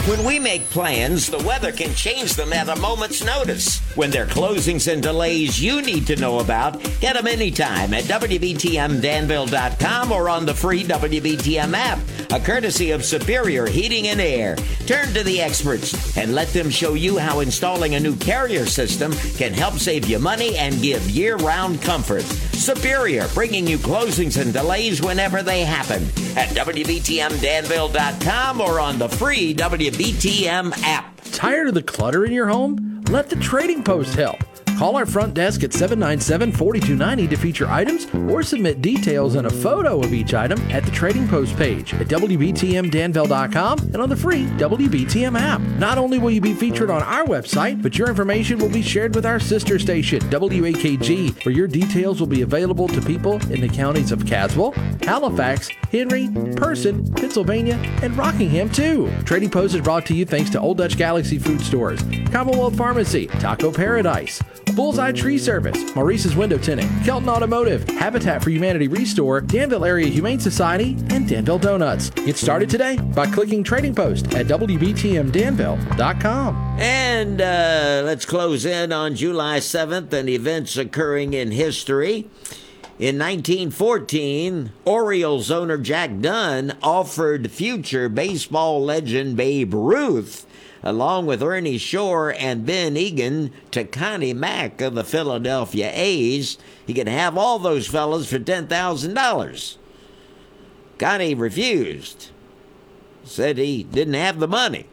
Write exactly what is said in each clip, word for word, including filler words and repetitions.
When we make plans, the weather can change them at a moment's notice. When there are closings and delays you need to know about, get them anytime at W B T M Danville dot com or on the free W B T M app, a courtesy of Superior Heating and Air. Turn to the experts and let them show you how installing a new carrier system can help save you money and give year-round comfort. Superior, bringing you closings and delays whenever they happen at W B T M Danville dot com or on the free W B T M app. Tired of the clutter in your home? Let the Trading Post help. Call our front desk at seven nine seven, four two nine zero to feature items or submit details and a photo of each item at the Trading Post page at W B T M Danville dot com and on the free W B T M app. Not only will you be featured on our website, but your information will be shared with our sister station, W A K G, where your details will be available to people in the counties of Caswell, Halifax, Henry, Person, Pennsylvania, and Rockingham, too. Trading Post is brought to you thanks to Old Dutch Galaxy Food Stores, Commonwealth Pharmacy, Taco Paradise, Bullseye Tree Service, Maurice's Window Tinting, Kelton Automotive, Habitat for Humanity Restore, Danville Area Humane Society, and Danville Donuts. Get started today by clicking Trading Post at W B T M Danville dot com. And uh, let's close in on July seventh and events occurring in history. In nineteen fourteen, Orioles owner Jack Dunn offered future baseball legend Babe Ruth, along with Ernie Shore and Ben Egan, to Connie Mack of the Philadelphia A's. He could have all those fellas for ten thousand dollars. Connie refused, said he didn't have the money.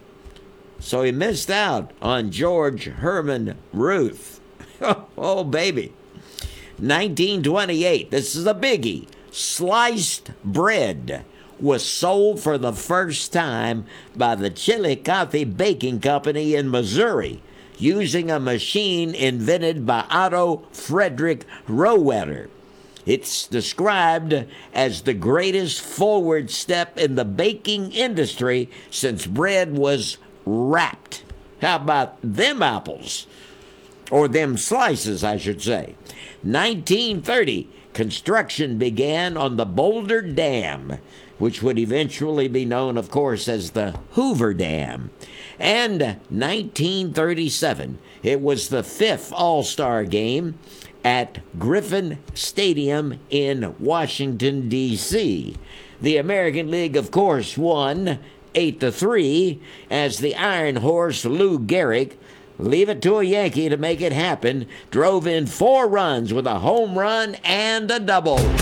So he missed out on George Herman Ruth. Oh, baby. nineteen twenty-eight, this is a biggie. Sliced bread was sold for the first time by the Chillicothe Baking Company in Missouri using a machine invented by Otto Frederick Rohwedder. It's described as the greatest forward step in the baking industry since bread was wrapped. How about them apples? Or them slices, I should say. nineteen thirty, construction began on the Boulder Dam, which would eventually be known, of course, as the Hoover Dam. And nineteen thirty-seven, it was the fifth All-Star game at Griffin Stadium in Washington, D C The American League, of course, won eight to three as the Iron Horse Lou Gehrig, leave it to a Yankee to make it happen, drove in four runs with a home run and a double.